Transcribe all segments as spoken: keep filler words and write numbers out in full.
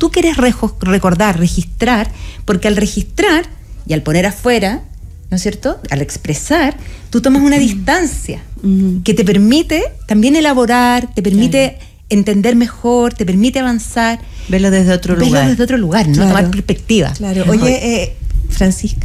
tú quieres rejo- recordar, registrar, porque al registrar y al poner afuera, ¿no es cierto?, al expresar, tú tomas una distancia uh-huh. que te permite también elaborar, te permite claro. entender mejor, te permite avanzar. Verlo desde otro verlo lugar. Verlo desde otro lugar, ¿no? Claro. Tomar perspectiva. Claro. Oye, eh, Francisca.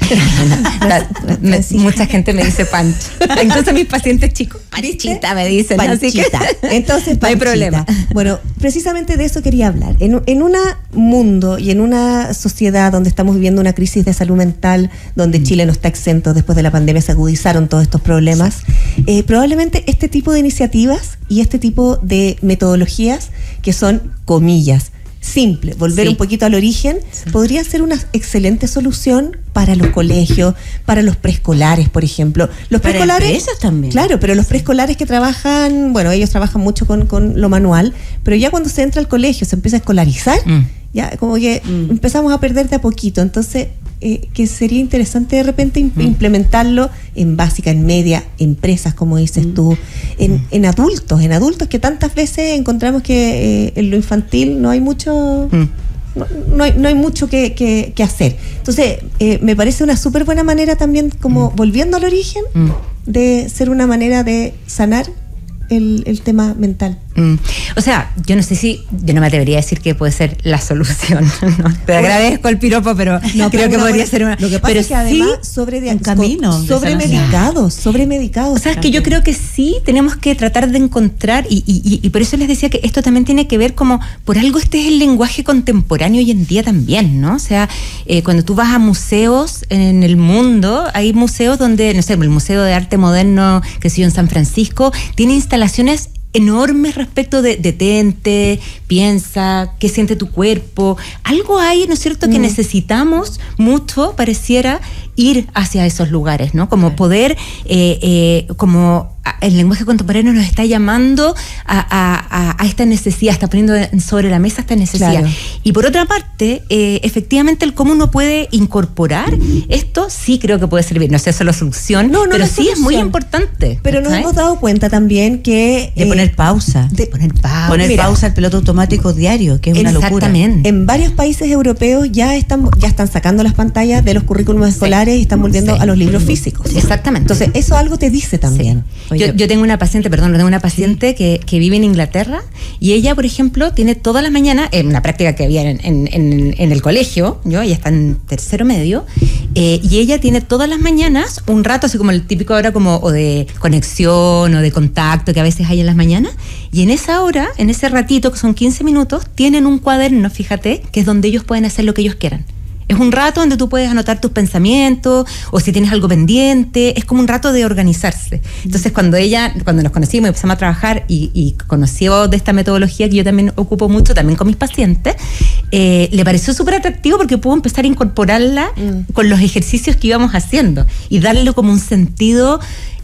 La, me, mucha gente me dice Pancho. Entonces mis pacientes chicos, Panchita me dicen. Panchita. Así que entonces, no hay problema. Bueno, precisamente de eso quería hablar. En, en un mundo y en una sociedad donde estamos viviendo una crisis de salud mental, donde mm. Chile no está exento, después de la pandemia se agudizaron todos estos problemas, eh, probablemente este tipo de iniciativas y este tipo de metodologías que son, comillas, simple, volver sí. un poquito al origen, sí. podría ser una excelente solución para los colegios, para los preescolares, por ejemplo. Los para preescolares empresas también. Claro, pero los preescolares que trabajan, bueno, ellos trabajan mucho con, con lo manual, pero ya cuando se entra al colegio, se empieza a escolarizar, mm. ya como que mm. empezamos a perder de a poquito. Entonces, eh, que sería interesante de repente mm. implementarlo en básica, en media, empresas, como dices mm. tú, en, mm. en adultos, en adultos que tantas veces encontramos que eh, en lo infantil no hay mucho... Mm. No, no, hay, no hay mucho que, que, que hacer. Entonces, eh, me parece una súper buena manera también, como mm. volviendo al origen, mm. de ser una manera de sanar el, el tema mental. Mm. O sea, yo no sé si, yo no me atrevería a decir que puede ser la solución, ¿no? Te agradezco el piropo, pero no creo que podría buena, ser una. Lo que pasa pero es que además sí, sobre de, un camino sobre medicados, sobre medicados. O sea, es que yo creo que sí tenemos que tratar de encontrar, y, y, y por eso les decía que esto también tiene que ver como, por algo este es el lenguaje contemporáneo hoy en día también, ¿no? O sea, eh, cuando tú vas a museos en el mundo, hay museos donde, no sé, el Museo de Arte Moderno, que se yo en San Francisco, tiene instalaciones enormes respecto de detente, piensa, qué siente tu cuerpo. Algo hay, ¿no es cierto?, que mm. necesitamos mucho, pareciera, ir hacia esos lugares, ¿no? Como poder, eh, eh, como el lenguaje contemporáneo nos está llamando a, a, a esta necesidad, está poniendo sobre la mesa esta necesidad. Claro. Y por otra parte, eh, efectivamente, el cómo uno puede incorporar esto, sí creo que puede servir. No sé, eso es la solución, no, no, pero sí solución. Es muy importante. Pero nos ¿sabes? Hemos dado cuenta también que... De eh, poner pausa. De poner pausa. Poner Mira, pausa al piloto automático diario, que es una locura. Exactamente. En varios países europeos ya están, ya están sacando las pantallas de los currículums sí. escolares y están volviendo sí. a los libros físicos. Exactamente. Entonces, eso algo te dice también. Sí. Yo, yo tengo una paciente, perdón, tengo una paciente sí. que, que vive en Inglaterra y ella, por ejemplo, tiene todas las mañanas, en una práctica que había en, en, en, en el colegio, yo, ella está en tercero medio, eh, y ella tiene todas las mañanas un rato, así como el típico ahora como o de conexión o de contacto que a veces hay en las mañanas, y en esa hora, en ese ratito, que son quince minutos, tienen un cuaderno, fíjate, que es donde ellos pueden hacer lo que ellos quieran. Es un rato donde tú puedes anotar tus pensamientos o si tienes algo pendiente, es como un rato de organizarse. Entonces cuando ella, cuando nos conocimos y empezamos a trabajar y, y conoció de esta metodología que yo también ocupo mucho, también con mis pacientes, eh, le pareció súper atractivo porque pudo empezar a incorporarla mm. con los ejercicios que íbamos haciendo y darle como un sentido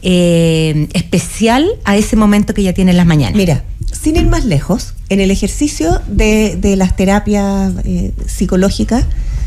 eh, especial a ese momento que ella tiene en las mañanas. Mira, sin ir más lejos, en el ejercicio de, de las terapias eh, psicológicas,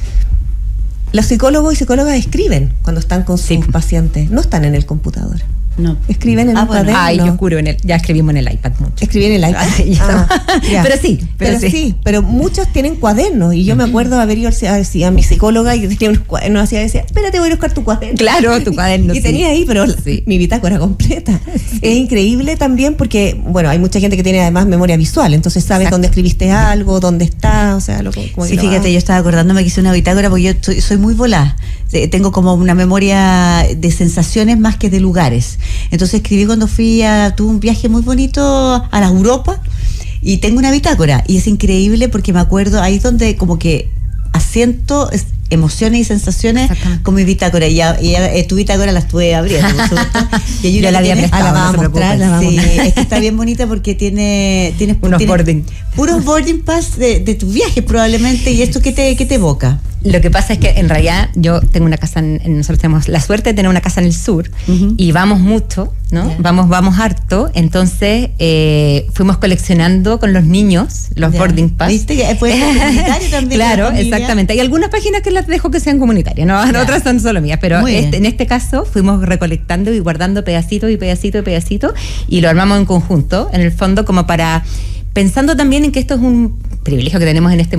los psicólogos y psicólogas escriben cuando están con sus sí. pacientes, no están en el computador. No. Escriben en ah, un bueno. cuaderno. Ay, yo juro, en el, ya escribimos en el iPad mucho. Escribí en el iPad. Ah, ah, pero sí, pero, pero sí. sí. Pero muchos tienen cuadernos y yo me acuerdo haber ido a, a mi psicóloga y tenía unos cuadernos así, decía, espérate, voy a buscar tu cuaderno. Claro, tu cuaderno. Y sí. tenía ahí, pero sí. mi bitácora completa. Sí. Es increíble también porque, bueno, hay mucha gente que tiene además memoria visual, entonces sabes Exacto. dónde escribiste algo, dónde está, o sea, lo como Sí, que fíjate, ah. yo estaba acordándome que hice una bitácora porque yo soy, soy muy volada. Tengo como una memoria de sensaciones más que de lugares. Entonces escribí cuando fui a, tuve un viaje muy bonito a la Europa y tengo una bitácora y es increíble porque me acuerdo, ahí es donde como que asiento emociones y sensaciones con mi bitácora y, ya, y ya, tu bitácora la estuve abriendo y hay una yo la había prestado, ah, la vamos no a mostrar, la vamos sí, a mostrar. Es que está bien bonita porque tiene tienes unos tiene boarding puros boarding pass de, de tu viaje probablemente. ¿Y esto qué te, qué te evoca? Lo que pasa es que en realidad yo tengo una casa, en, en, nosotros tenemos la suerte de tener una casa en el sur uh-huh. y vamos mucho, ¿no? Yeah. Vamos, vamos harto, entonces eh, fuimos coleccionando con los niños los yeah. boarding pass. ¿Viste? Que puede ser comunitario también. Claro, exactamente. Hay algunas páginas que las dejo que sean comunitarias, ¿no? Yeah. Otras son solo mías, pero este, en este caso fuimos recolectando y guardando pedacitos y pedacitos y pedacitos y lo armamos en conjunto, en el fondo como para, pensando también en que esto es un privilegio que tenemos en este